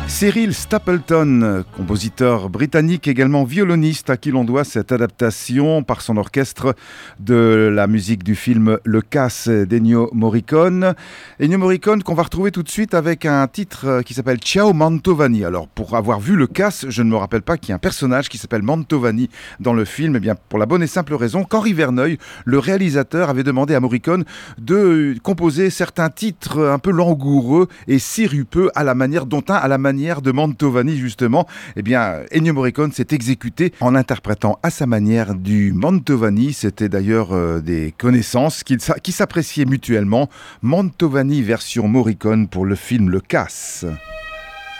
Cyril Stapleton, compositeur britannique, également violoniste, à qui l'on doit cette adaptation par son orchestre de la musique du film Le Casse d'Ennio Morricone. Ennio Morricone qu'on va retrouver tout de suite avec un titre qui s'appelle Ciao Mantovani. Alors pour avoir vu Le Casse, je ne me rappelle pas qu'il y a un personnage qui s'appelle Mantovani dans le film. Eh bien pour la bonne et simple raison qu'Henri Verneuil, le réalisateur, avait demandé à Morricone de composer certains titres un peu langoureux et sirupeux à la manière de Mantovani justement. Eh bien, Ennio Morricone s'est exécuté en interprétant à sa manière du Mantovani. C'était d'ailleurs des connaissances qui s'appréciaient mutuellement. Mantovani version Morricone pour le film Le Casse.